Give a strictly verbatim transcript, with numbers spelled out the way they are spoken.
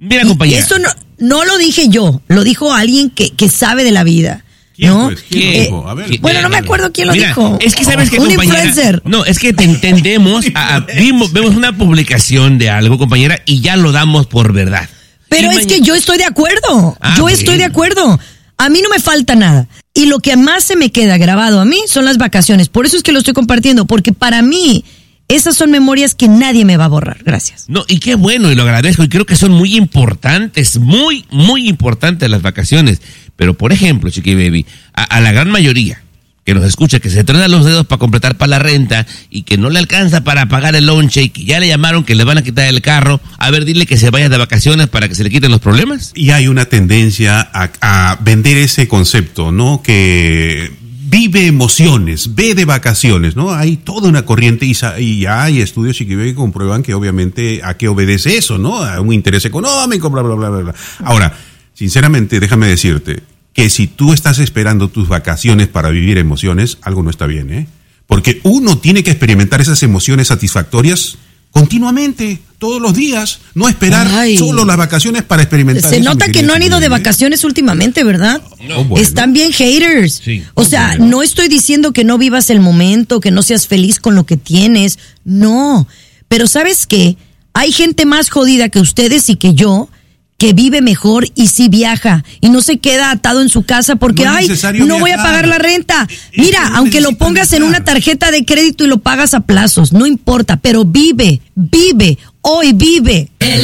Mira, compañera. Eso no, no lo dije yo, lo dijo alguien que, que sabe de la vida. ¿Quién, ¿no? pues? ¿Quién Eh, dijo? A ver. bueno, no me acuerdo quién lo Mira, dijo. Es que sabes que, un compañera. influencer. No, es que te entendemos. a, a, vimos, vemos una publicación de algo, compañera, y ya lo damos por verdad. Pero Y es mañana... que yo estoy de acuerdo. Ah, yo bueno. estoy de acuerdo. A mí no me falta nada. Y lo que más se me queda grabado a mí son las vacaciones. Por eso es que lo estoy compartiendo, porque para mí esas son memorias que nadie me va a borrar. Gracias. No, y qué bueno, y lo agradezco, y creo que son muy importantes, muy, muy importantes las vacaciones. Pero, por ejemplo, Chiqui Baby, a, a la gran mayoría que nos escucha, que se truena los dedos para completar para la renta y que no le alcanza para pagar el lonche y que ya le llamaron que le van a quitar el carro, a ver, dile que se vaya de vacaciones para que se le quiten los problemas. Y hay una tendencia a, a vender ese concepto, ¿no? Que vive emociones, ve de vacaciones, ¿no? Hay toda una corriente y, y hay estudios que comprueban que obviamente a qué obedece eso, ¿no? A un interés económico, bla, bla, bla, bla, bla. Ahora, sinceramente, déjame decirte que si tú estás esperando tus vacaciones para vivir emociones, algo no está bien, ¿eh? Porque uno tiene que experimentar esas emociones satisfactorias continuamente, todos los días, no esperar Ay. solo las vacaciones para experimentar Se eso, nota mi que no han ido de querida, ¿eh? vacaciones últimamente, ¿verdad? No, bueno. Están bien haters. Sí. O sea, bueno. no estoy diciendo que no vivas el momento, que no seas feliz con lo que tienes. No. Pero ¿sabes qué? Hay gente más jodida que ustedes y que yo que vive mejor y sí viaja y no se queda atado en su casa porque, No es ay, necesario no voy a viajar. pagar la renta. Es que Mira, no aunque lo necesitan pongas en viajar. una tarjeta de crédito y lo pagas a plazos, no importa, pero vive, vive, hoy vive.